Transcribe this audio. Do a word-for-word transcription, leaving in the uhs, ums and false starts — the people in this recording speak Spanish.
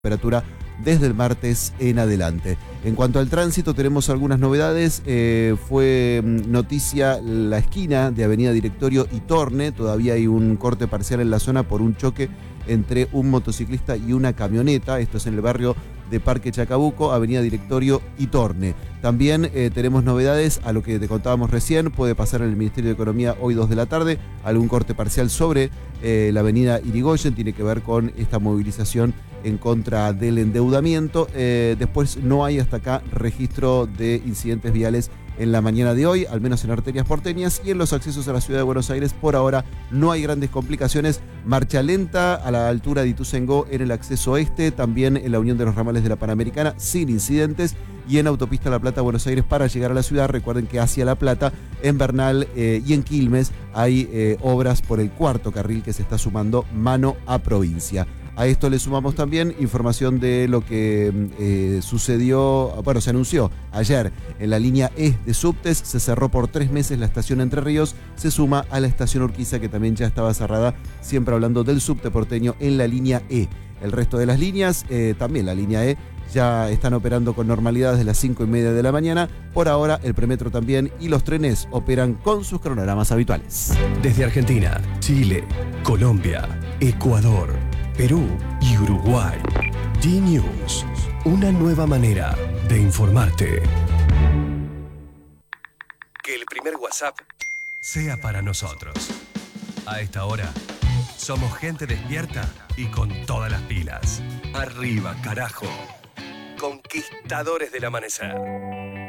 temperatura desde el martes en adelante. En cuanto al tránsito, tenemos algunas novedades. Eh, fue noticia la esquina de Avenida Directorio y Torne. Todavía hay un corte parcial en la zona por un choque entre un motociclista y una camioneta. Esto es en el barrio de Parque Chacabuco, Avenida Directorio y Torne. También eh, tenemos novedades a lo que te contábamos recién. Puede pasar en el Ministerio de Economía hoy dos de la tarde algún corte parcial sobre eh, la avenida Irigoyen. Tiene que ver con esta movilización en contra del endeudamiento. Eh, después no hay hasta acá registro de incidentes viales en la mañana de hoy, al menos en arterias porteñas, y en los accesos a la ciudad de Buenos Aires por ahora no hay grandes complicaciones. Marcha lenta a la altura de Ituzaingó en el acceso este, también en la unión de los ramales de la Panamericana sin incidentes, y en autopista La Plata Buenos Aires para llegar a la ciudad. Recuerden que hacia La Plata, en Bernal eh, y en Quilmes hay eh, obras por el cuarto carril que se está sumando mano a provincia. A esto le sumamos también información de lo que eh, sucedió, bueno, se anunció ayer en la línea E de subtes. Se cerró por tres meses la estación Entre Ríos, se suma a la estación Urquiza, que también ya estaba cerrada, siempre hablando del subte porteño en la línea E. El resto de las líneas, eh, también la línea E, ya están operando con normalidad desde las cinco y media de la mañana. Por ahora, el premetro también y los trenes operan con sus cronogramas habituales. Desde Argentina, Chile, Colombia, Ecuador, Perú y Uruguay. D-News, una nueva manera de informarte. Que el primer WhatsApp sea para nosotros. A esta hora, somos gente despierta y con todas las pilas. Arriba, carajo. Conquistadores del amanecer.